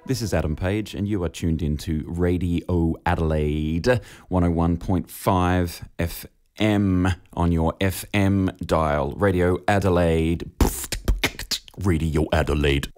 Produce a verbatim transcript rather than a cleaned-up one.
This is Adam Page, and you are tuned into Radio Adelaide, one oh one point five F M on your F M dial. Radio Adelaide. Radio Adelaide.